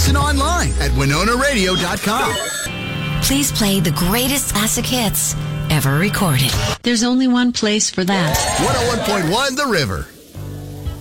listen online at WinonaRadio.com. Please play the greatest classic hits ever recorded. There's only one place for that. 101.1 The River.